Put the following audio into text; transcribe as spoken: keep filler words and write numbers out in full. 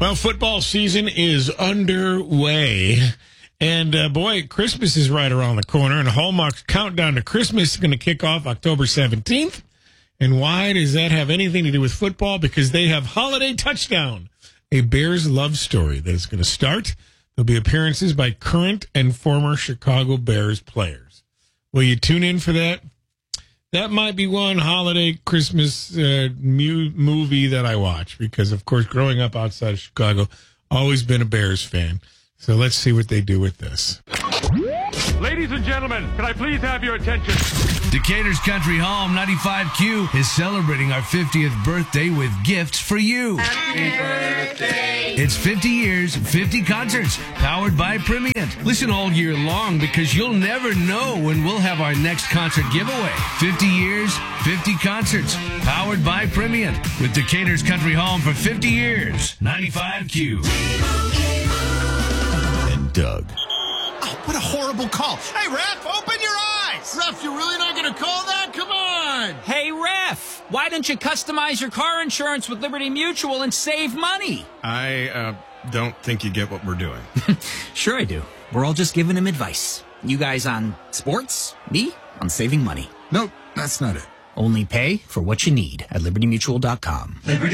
Well, football season is underway. And, uh, boy, Christmas is right around the corner. And Hallmark's Countdown to Christmas is going to kick off October seventeenth. And why does that have anything to do with football? Because they have Holiday Touchdown, a Bears love story that is going to start. There'll be appearances by current and former Chicago Bears players. Will you tune in for that? That might be one holiday Christmas uh, mu- movie that I watch because, of course, growing up outside of Chicago, always been a Bears fan. So let's see what they do with this. Ladies and gentlemen, can I please have your attention? Decatur's Country Home ninety-five Q is celebrating our fiftieth birthday with gifts for you. Happy birthday! It's fifty years, fifty concerts, powered by Primient. Listen all year long because you'll never know when we'll have our next concert giveaway. fifty years, fifty concerts, powered by Primient. With Decatur's Country Home for fifty years. ninety-five Q. And Doug. Oh, what a horrible call. Hey, ref, open your eyes. Ref, you're really not going to call that? Come on. Hey, ref, why don't you customize your car insurance with Liberty Mutual and save money? I uh, don't think you get what we're doing. Sure I do. We're all just giving him advice. You guys on sports, me on saving money. Nope, that's not it. Only pay for what you need at liberty mutual dot com. Liberty.